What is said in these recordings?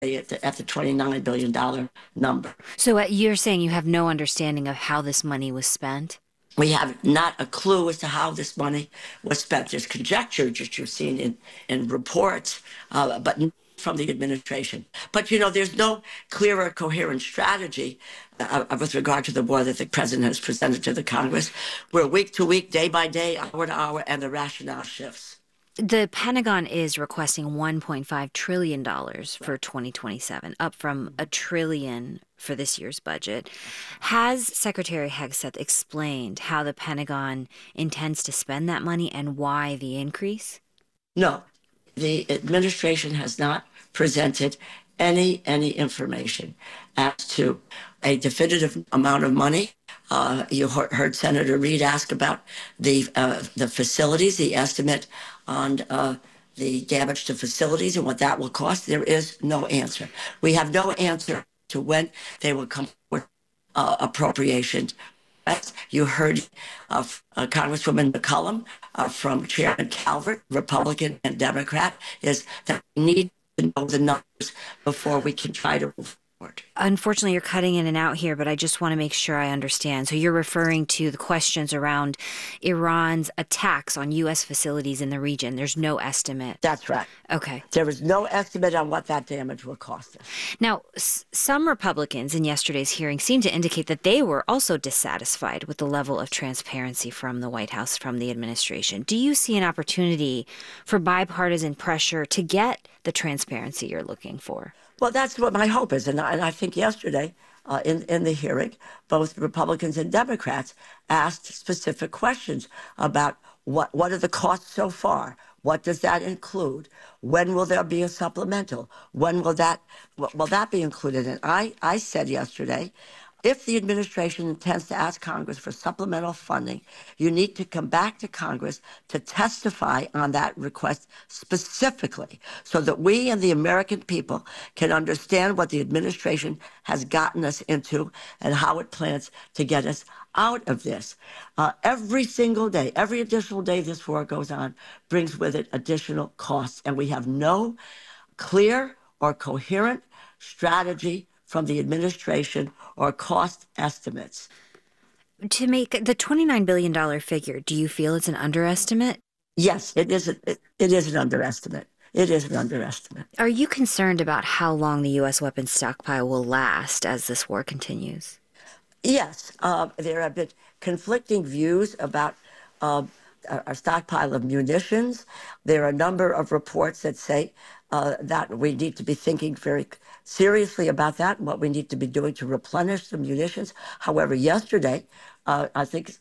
at the $29 billion number. So you're saying you have no understanding of how this money was spent? We have not a clue as to how this money was spent. There's conjecture that you've seen in reports, but from the administration. But, there's no clear or coherent strategy with regard to the war that the president has presented to the Congress. We're week to week, day by day, hour to hour, and the rationale shifts. The Pentagon is requesting $1.5 trillion for 2027, up from $1 trillion for this year's budget. Has Secretary Hegseth explained how the Pentagon intends to spend that money and why the increase? No, the administration has not presented any information as to a definitive amount of money. You heard Senator Reid ask about the facilities, the estimate on the damage to facilities and what that will cost. There is no answer. We have no answer to when they will come with appropriations. You heard Congresswoman McCollum from Chairman Calvert, Republican and Democrat, is that we need to know the numbers before we can try to move forward. Unfortunately, you're cutting in and out here, but I just want to make sure I understand. So you're referring to the questions around Iran's attacks on U.S. facilities in the region. There's no estimate. That's right. Okay. There is no estimate on what that damage will cost us. Now, some Republicans in yesterday's hearing seemed to indicate that they were also dissatisfied with the level of transparency from the White House, from the administration. Do you see an opportunity for bipartisan pressure to get the transparency you're looking for? Well, that's what my hope is. And I think yesterday in the hearing, both Republicans and Democrats asked specific questions about what are the costs so far? What does that include? When will there be a supplemental? When will that be included? And I said yesterday, if the administration intends to ask Congress for supplemental funding, you need to come back to Congress to testify on that request specifically so that we and the American people can understand what the administration has gotten us into and how it plans to get us out of this. Every single day, every additional day this war goes on brings with it additional costs, and we have no clear or coherent strategy from the administration or cost estimates. To make the $29 billion figure, do you feel it's an underestimate? Yes, it is an underestimate. It is an underestimate. Are you concerned about how long the U.S. weapons stockpile will last as this war continues? Yes, there have been conflicting views about our stockpile of munitions. There are a number of reports that say that we need to be thinking very seriously about that and what we need to be doing to replenish the munitions. However, yesterday, I think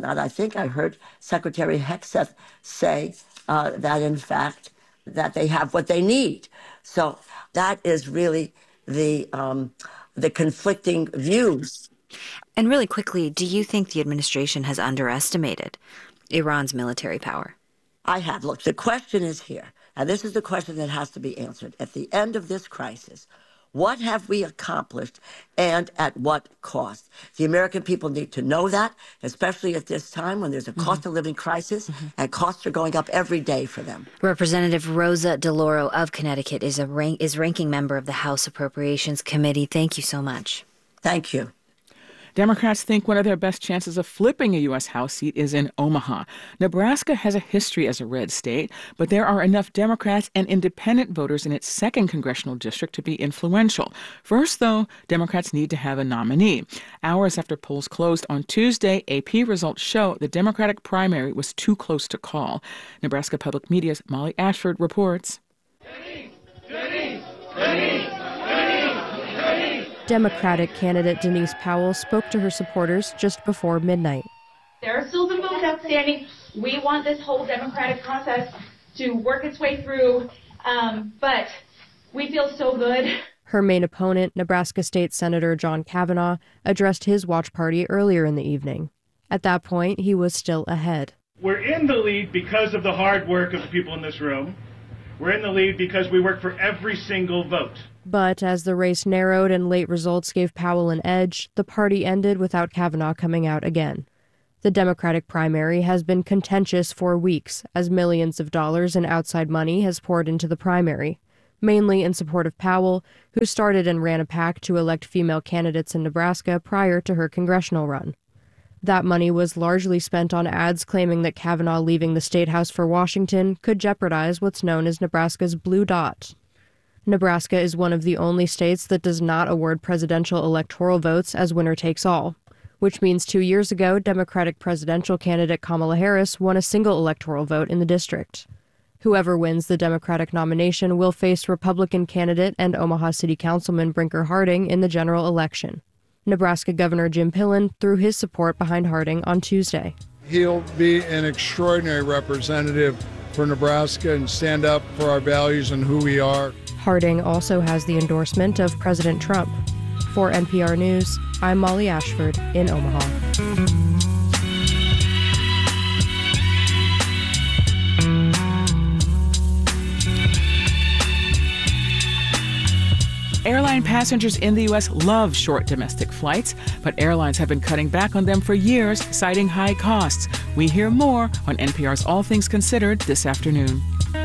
I heard Secretary Hegseth say that, in fact, that they have what they need. So that is really the conflicting views. And really quickly, do you think the administration has underestimated Iran's military power? I have. Look, the question is here, and this is the question that has to be answered. At the end of this crisis, what have we accomplished and at what cost? The American people need to know that, especially at this time when there's a cost of living crisis and costs are going up every day for them. Representative Rosa DeLauro of Connecticut is ranking member of the House Appropriations Committee. Thank you so much. Thank you. Democrats think one of their best chances of flipping a U.S. House seat is in Omaha. Nebraska has a history as a red state, but there are enough Democrats and independent voters in its second congressional district to be influential. First, though, Democrats need to have a nominee. Hours after polls closed on Tuesday, AP results show the Democratic primary was too close to call. Nebraska Public Media's Molly Ashford reports. Democratic candidate Denise Powell spoke to her supporters just before midnight. There are still some votes outstanding. We want this whole democratic process to work its way through, but we feel so good. Her main opponent, Nebraska State Senator John Kavanaugh, addressed his watch party earlier in the evening. At that point, he was still ahead. We're in the lead because of the hard work of the people in this room. We're in the lead because we work for every single vote. But as the race narrowed and late results gave Powell an edge, the party ended without Kavanaugh coming out again. The Democratic primary has been contentious for weeks as millions of dollars in outside money has poured into the primary. mainly in support of Powell, who started and ran a PAC to elect female candidates in Nebraska prior to her congressional run. That money was largely spent on ads claiming that Kavanaugh leaving the State House for Washington could jeopardize what's known as Nebraska's Blue Dot. Nebraska is one of the only states that does not award presidential electoral votes as winner takes all, which means 2 years ago, Democratic presidential candidate Kamala Harris won a single electoral vote in the district. Whoever wins the Democratic nomination will face Republican candidate and Omaha City Councilman Brinker Harding in the general election. Nebraska Governor Jim Pillen threw his support behind Harding on Tuesday. He'll be an extraordinary representative for Nebraska and stand up for our values and who we are. Harding also has the endorsement of President Trump. For NPR News, I'm Molly Ashford in Omaha. Airline passengers in the U.S. love short domestic flights, but airlines have been cutting back on them for years, citing high costs. We hear more on NPR's All Things Considered this afternoon.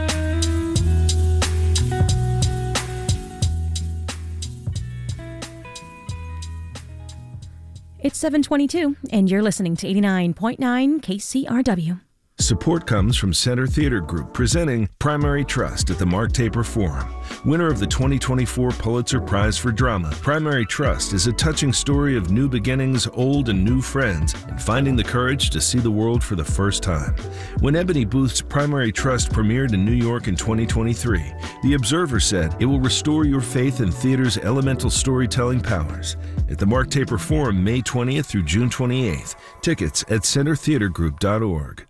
It's 7:22, and you're listening to 89.9 KCRW. Support comes from Center Theater Group, presenting Primary Trust at the Mark Taper Forum. Winner of the 2024 Pulitzer Prize for Drama, Primary Trust is a touching story of new beginnings, old and new friends, and finding the courage to see the world for the first time. When Ebony Booth's Primary Trust premiered in New York in 2023, The Observer said it will restore your faith in theater's elemental storytelling powers. At the Mark Taper Forum, May 20th through June 28th. Tickets at centertheatergroup.org.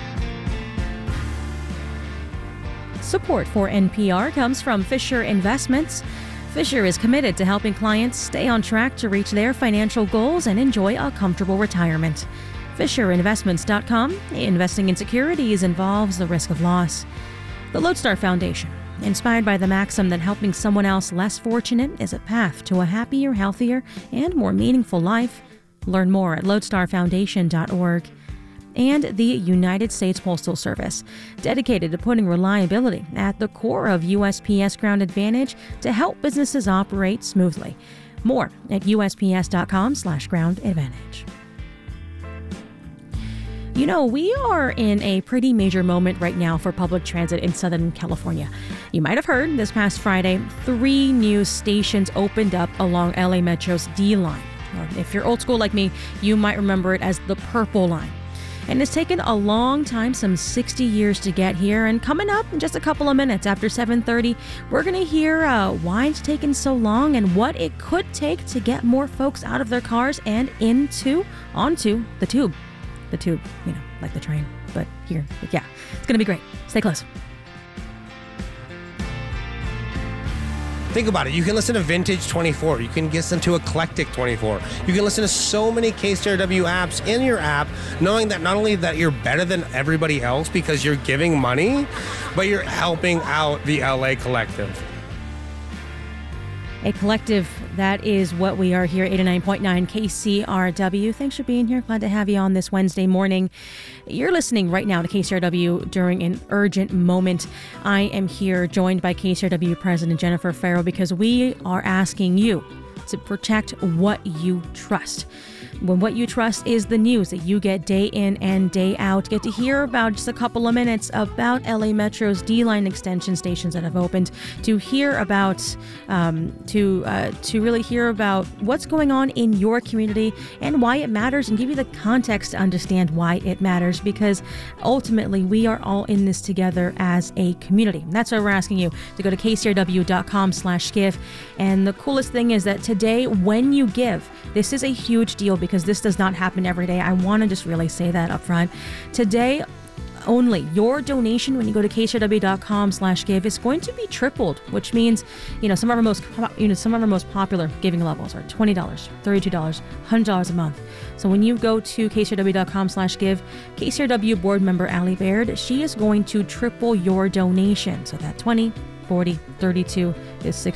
Support for NPR comes from Fisher Investments. Fisher is committed to helping clients stay on track to reach their financial goals and enjoy a comfortable retirement. FisherInvestments.com. Investing in securities involves the risk of loss. The Lodestar Foundation, inspired by the maxim that helping someone else less fortunate is a path to a happier, healthier, and more meaningful life. Learn more at lodestarfoundation.org. And the United States Postal Service, dedicated to putting reliability at the core of USPS Ground Advantage to help businesses operate smoothly. More at USPS.com/Ground Advantage. You know, we are in a pretty major moment right now for public transit in Southern California. You might have heard this past Friday, 3 new stations opened up along LA Metro's D line. Or if you're old school like me, you might remember it as the Purple Line. And it's taken a long time, some 60 years to get here. And coming up in just a couple of minutes after 7:30, we're going to hear why it's taken so long and what it could take to get more folks out of their cars and onto the tube. The tube, you know, like the train. But here, yeah, it's going to be great. Stay close. Think about it. You can listen to Vintage 24. You can listen to Eclectic 24. You can listen to so many KCRW apps in your app, knowing that not only that you're better than everybody else because you're giving money, but you're helping out the LA Collective. A collective, that is what we are here, 89.9 KCRW. Thanks for being here. Glad to have you on this Wednesday morning. You're listening right now to KCRW during an urgent moment. I am here joined by KCRW President Jennifer Ferro because we are asking you to protect what you trust. When what you trust is the news that you get day in and day out. Get to hear about just a couple of minutes about LA Metro's D-Line extension stations that have opened, to hear about, to really hear about what's going on in your community and why it matters, and give you the context to understand why it matters, because ultimately we are all in this together as a community. And that's why we're asking you to go to kcrw.com/give. And the coolest thing is that today, when you give, this is a huge deal because this does not happen every day. I want to just really say that up front. Today only, your donation when you go to kcrw.com/give is going to be tripled, which means, some of our most popular giving levels are $20, $32, $100 a month. So when you go to kcrw.com/give, KCRW board member Allie Baird, she is going to triple your donation. So that 20, 40, 32 is 60,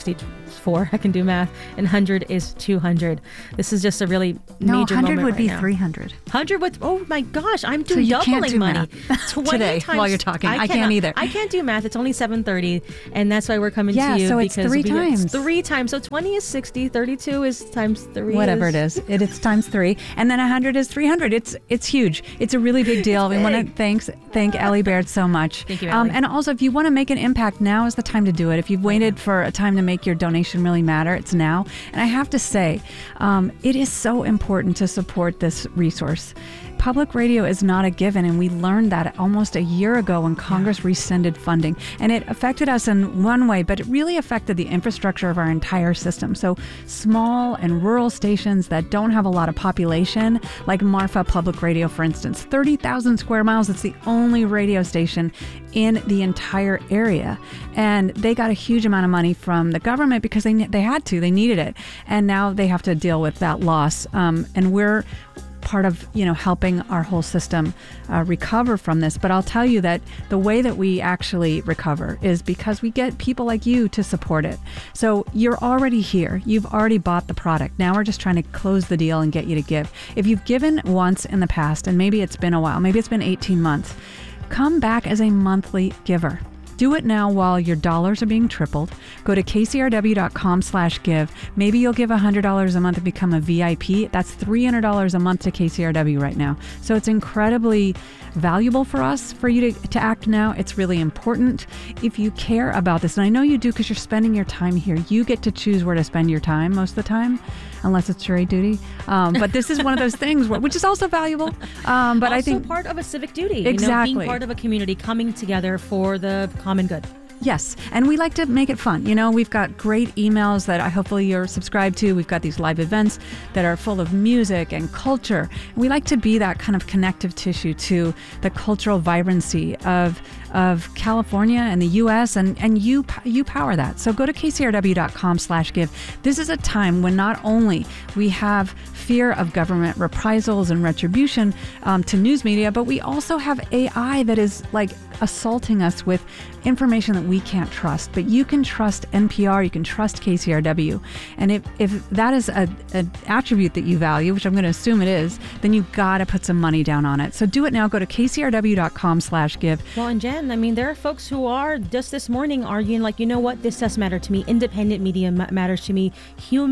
4. I can do math. And 100 is 200. This is just a really major 100 moment would be now. 300. 100 would, oh my gosh, I'm So doing you can't doubling do money. math 20 today times, while you're talking. I can't cannot- either. I can't do math. It's only 7:30, and that's why we're coming Yeah, to you. so it's because 3 it's times. 3 times. So 20 is 60, 32 is times 3. Whatever it is. It's times 3. And then 100 is 300. It's huge. It's a really big deal. We want to thank Allie Baird so much. Thank you, Allie. And also, if you want to make an impact, now is the time to do it. If you've waited for a time to make your donation really matter, it's now. And I have to say, it is so important to support this resource. Public radio is not a given, and we learned that almost a year ago when Congress rescinded funding. And it affected us in one way, but it really affected the infrastructure of our entire system. So small and rural stations that don't have a lot of population, like Marfa Public Radio, for instance, 30,000 square miles, it's the only radio station in the entire area. And they got a huge amount of money from the government because they had to, they needed it. And now they have to deal with that loss. And we're part of helping our whole system recover from this. But I'll tell you that the way that we actually recover is because we get people like you to support it. So you're already here. You've already bought the product. Now we're just trying to close the deal and get you to give. If you've given once in the past, and maybe it's been a while, maybe it's been 18 months, come back as a monthly giver. Do it now while your dollars are being tripled. Go to kcrw.com/give. Maybe you'll give $100 a month and become a VIP. That's $300 a month to KCRW right now. So it's incredibly valuable for us, for you to act now. It's really important. If you care about this, and I know you do because you're spending your time here, you get to choose where to spend your time most of the time, unless it's jury duty. But this is one of those things which is also valuable. But also I think part of a civic duty. Exactly. Being part of a community, coming together for the common good. Yes, and we like to make it fun. We've got great emails that hopefully you're subscribed to. We've got these live events that are full of music and culture. And we like to be that kind of connective tissue to the cultural vibrancy of California and the U.S. and you power that. So go to kcrw.com/give. This is a time when not only we have fear of government reprisals and retribution to news media, but we also have AI that is like assaulting us with information that we can't trust. But you can trust NPR, you can trust KCRW. And if that is an attribute that you value, which I'm going to assume it is, then you got to put some money down on it. So do it now. Go to kcrw.com/give. Well, and Jen, I mean, there are folks who are just this morning arguing like, you know what, this does matter to me. Independent media matters to me.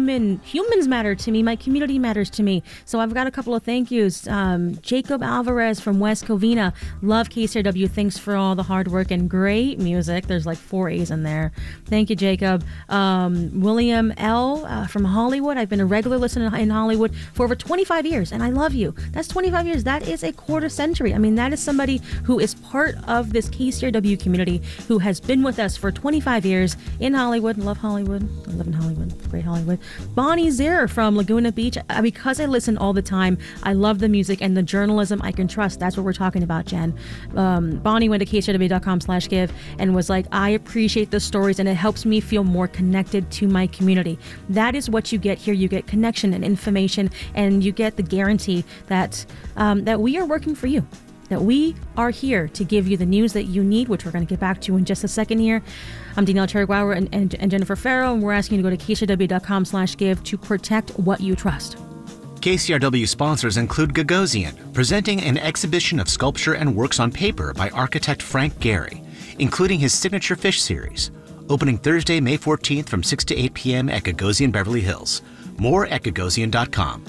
Humans matter to me. My community matters to me. So I've got a couple of thank yous. Jacob Alvarez from West Covina. Love KCRW. Thanks for all the hard work and great music. There's like 4 A's in there. Thank you, Jacob. William L. From Hollywood. I've been a regular listener in Hollywood for over 25 years, and I love you. That's 25 years. That is a quarter century. I mean, that is somebody who is part of this KCRW community, who has been with us for 25 years in Hollywood. Love Hollywood. I live in Hollywood. Great Hollywood. Bonnie Zier from Laguna Beach. Because I listen all the time, I love the music and the journalism I can trust. That's what we're talking about, Jen. Bonnie went to kcrw.com/give and was like, I appreciate the stories and it helps me feel more connected to my community. That is what you get here. You get connection and information, and you get the guarantee that that we are working for you, that we are here to give you the news that you need, which we're going to get back to in just a second here. I'm Danielle Cherry-Guauer and Jennifer Farrow, and we're asking you to go to kcrw.com/give to protect what you trust. KCRW sponsors include Gagosian, presenting an exhibition of sculpture and works on paper by architect Frank Gehry, including his signature fish series, opening Thursday, May 14th from 6 to 8 p.m. at Gagosian Beverly Hills. More at Gagosian.com.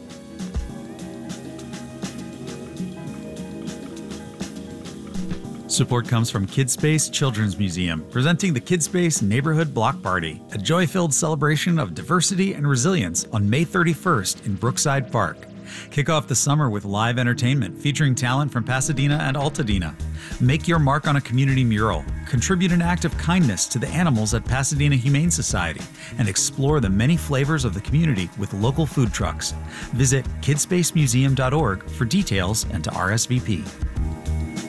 Support comes from KidSpace Children's Museum, presenting the KidSpace Neighborhood Block Party, a joy-filled celebration of diversity and resilience on May 31st in Brookside Park. Kick off the summer with live entertainment featuring talent from Pasadena and Altadena. Make your mark on a community mural, contribute an act of kindness to the animals at Pasadena Humane Society, and explore the many flavors of the community with local food trucks. Visit kidspacemuseum.org for details and to RSVP.